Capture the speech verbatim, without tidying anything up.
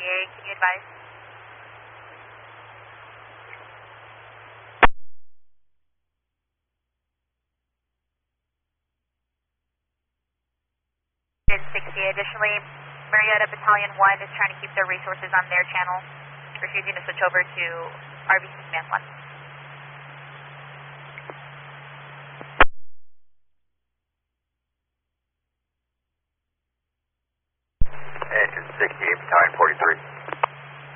sixty-eight, can you advise? sixty-eight. Additionally, Marietta Battalion one is trying to keep their resources on their channel, refusing to switch over to R B C Command one.